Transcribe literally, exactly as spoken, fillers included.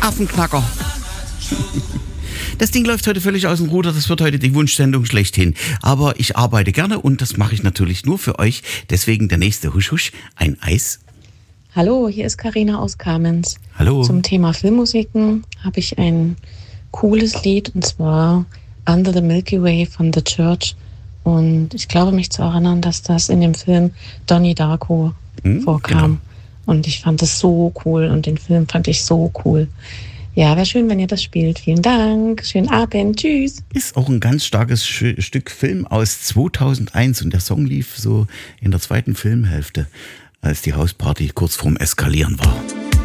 Affenknacker. Das Ding läuft heute völlig aus dem Ruder, das wird heute die Wunschsendung schlechthin. Aber ich arbeite gerne und das mache ich natürlich nur für euch. Deswegen der nächste Husch Husch, ein Eis. Hallo, hier ist Carina aus Kamenz. Hallo. Zum Thema Filmmusiken habe ich ein cooles Lied, und zwar Under the Milky Way von The Church. Und ich glaube, mich zu erinnern, dass das in dem Film Donnie Darko hm, vorkam. Genau. Und ich fand das so cool und den Film fand ich so cool. Ja, wäre schön, wenn ihr das spielt. Vielen Dank. Schönen Abend. Tschüss. Ist auch ein ganz starkes Sch- Stück Film aus zweitausendeins und der Song lief so in der zweiten Filmhälfte, als die Hausparty kurz vorm Eskalieren war.